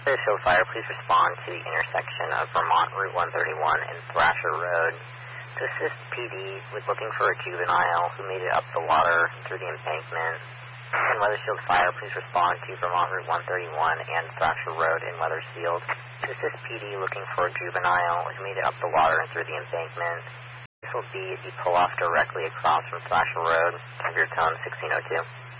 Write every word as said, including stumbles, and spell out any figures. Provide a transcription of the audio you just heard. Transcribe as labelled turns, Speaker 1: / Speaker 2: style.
Speaker 1: Weathersfield Fire, please respond to the intersection of Vermont Route one thirty-one and Thrasher Road. To assist P D with looking for a juvenile who made it up the water through the embankment. And Weathersfield Fire, please respond to Vermont Route one thirty-one and Thrasher Road in Weathersfield. To assist P D looking for a juvenile who made it up the water and through the embankment. This will be the pull-off directly across from Thrasher Road. Have your tone sixteen oh two.